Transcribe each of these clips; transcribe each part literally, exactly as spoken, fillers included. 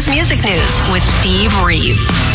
is Music News with Steve Reeve.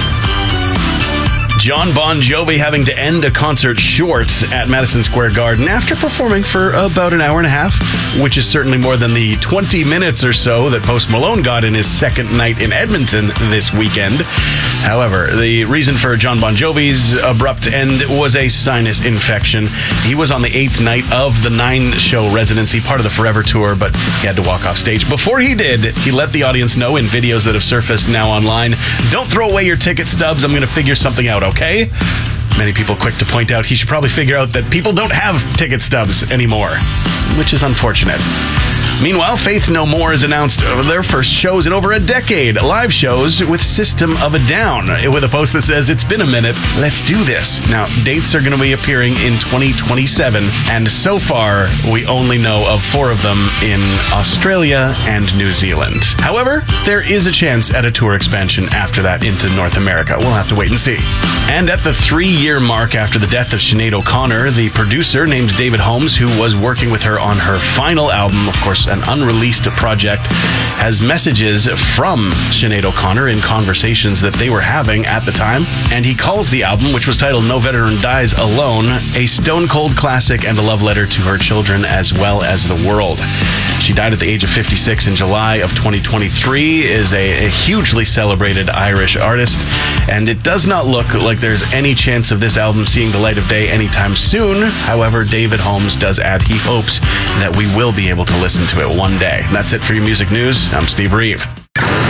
Jon Bon Jovi having to end a concert short at Madison Square Garden after performing for about an hour and a half, which is certainly more than the twenty minutes or so that Post Malone got in his second night in Edmonton this weekend. However, the reason for Jon Bon Jovi's abrupt end was a sinus infection. He was on the eighth night of the nine-show residency, part of the Forever Tour, but he had to walk off stage. Before he did, he let the audience know in videos that have surfaced now online, don't throw away your ticket stubs, I'm going to figure something out, okay? Many people quick to point out he should probably figure out that people don't have ticket stubs anymore, which is unfortunate. Meanwhile, Faith No More has announced their first shows in over a decade, live shows with System of a Down, with a post that says, it's been a minute, let's do this. Now, dates are going to be appearing in twenty twenty-seven, and so far, we only know of four of them in Australia and New Zealand. However, there is a chance at a tour expansion after that into North America. We'll have to wait and see. And at the three-year mark after the death of Sinead O'Connor, the producer named David Holmes, who was working with her on her final album, of course, an unreleased project, has messages from Sinead O'Connor in conversations that they were having at the time. And he calls the album, which was titled No Veteran Dies Alone, a stone-cold classic and a love letter to her children as well as the world. She died at the age of fifty-six in July of twenty twenty-three, is a, a hugely celebrated Irish artist, and it does not look like there's any chance of this album seeing the light of day anytime soon. However, David Holmes does add he hopes that we will be able to listen to it one day. That's it for your music news. I'm Steve Reeve.